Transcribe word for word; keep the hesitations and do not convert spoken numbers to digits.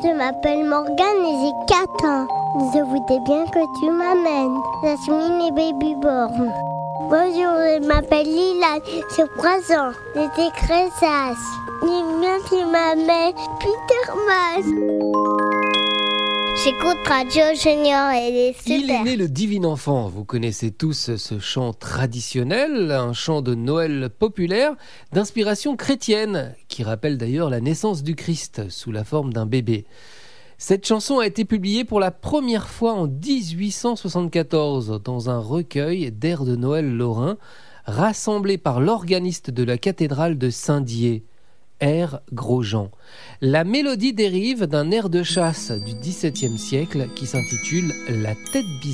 Je m'appelle Morgane et j'ai quatre ans. Je voudrais bien que tu m'amènes. Jasmine et Babyborn. Bonjour, je m'appelle Lila, j'ai trois ans. J'étais Cressas. J'aime bien que tu m'amènes Peter Mas. J'écoute Radio Junior et il est super. Il est né le divin enfant. Vous connaissez tous ce chant traditionnel, un chant de Noël populaire d'inspiration chrétienne, qui rappelle d'ailleurs la naissance du Christ sous la forme d'un bébé. Cette chanson a été publiée pour la première fois en dix-huit cent soixante-quatorze dans un recueil d'airs de Noël lorrain rassemblé par l'organiste de la cathédrale de Saint-Dié, air Grosjean. La mélodie dérive d'un air de chasse du dix-septième siècle qui s'intitule « La tête bizarre ».